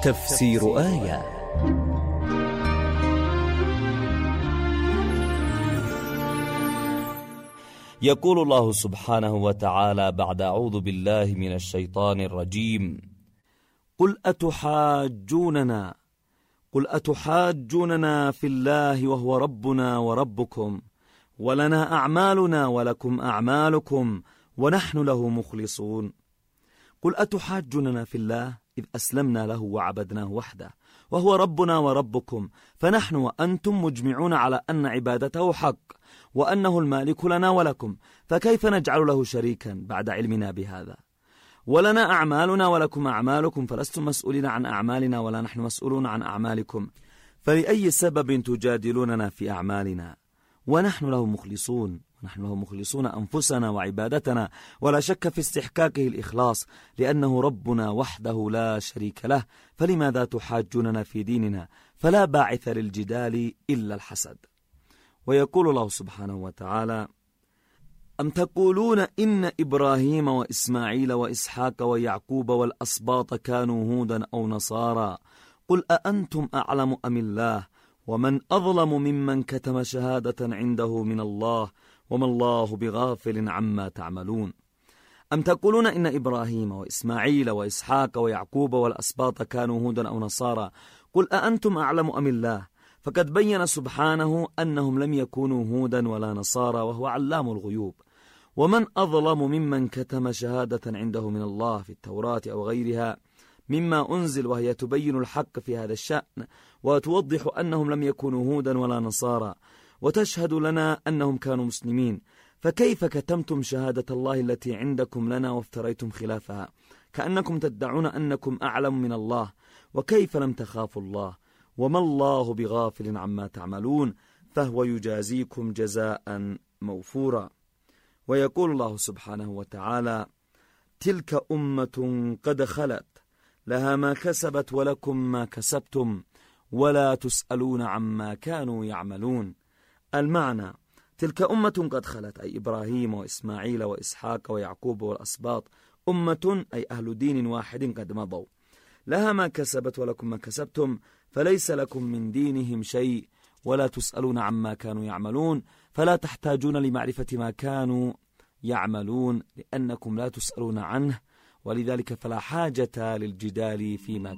تفسير آية. يقول الله سبحانه وتعالى بعد أعوذ بالله من الشيطان الرجيم: قل أتحاجوننا في الله وهو ربنا وربكم ولنا أعمالنا ولكم أعمالكم ونحن له مخلصون. قل أتحاجوننا في الله إذ أسلمنا له وعبدناه وحده وهو ربنا وربكم، فنحن وأنتم مجمعون على أن عبادته حق وأنه المالك لنا ولكم، فكيف نجعل له شريكا بعد علمنا بهذا؟ ولنا أعمالنا ولكم أعمالكم، فلستم مسؤولين عن أعمالنا ولا نحن مسؤولون عن أعمالكم، فلأي سبب تجادلوننا في أعمالنا؟ ونحن له مخلصون أنفسنا وعبادتنا، ولا شك في استحقاقه الإخلاص، لأنه ربنا وحده لا شريك له، فلماذا تحاجوننا في ديننا؟ فلا باعث للجدال إلا الحسد. ويقول الله سبحانه وتعالى: أم تقولون إن إبراهيم وإسماعيل وإسحاق ويعقوب والأسباط كانوا هودا أو نصارى، قل أأنتم أعلم أم الله؟ ومن أظلم ممن كتم شهادة عنده من الله وما الله بغافل عما تعملون. أم تقولون إن إبراهيم وإسماعيل وإسحاق ويعقوب والأسباط كانوا هودا أو نصارى، قل أأنتم أعلم أم الله؟ فقد بين سبحانه أنهم لم يكونوا هودا ولا نصارى، وهو علام الغيوب. ومن أظلم ممن كتم شهادة عنده من الله في التوراة أو غيرها مما أنزل، وهي تبين الحق في هذا الشأن وتوضح أنهم لم يكونوا هودا ولا نصارى، وتشهد لنا أنهم كانوا مسلمين، فكيف كتمتم شهادة الله التي عندكم لنا وافتريتم خلافها، كأنكم تدعون أنكم أعلم من الله، وكيف لم تخافوا الله، وما الله بغافل عما تعملون، فهو يجازيكم جزاء موفورا. ويقول الله سبحانه وتعالى: تلك أمة قد خلت لها ما كسبت ولكم ما كسبتم ولا تسألون عما كانوا يعملون. المعنى: تلك أمة قد خلت، أي إبراهيم وإسماعيل وإسحاق ويعقوب والأسباط، أمة أي أهل دين واحد قد مضوا، لها ما كسبت ولكم ما كسبتم، فليس لكم من دينهم شيء ولا تسألون عما كانوا يعملون، فلا تحتاجون لمعرفة ما كانوا يعملون لأنكم لا تسألون عنه، ولذلك فلا حاجة للجدال فيما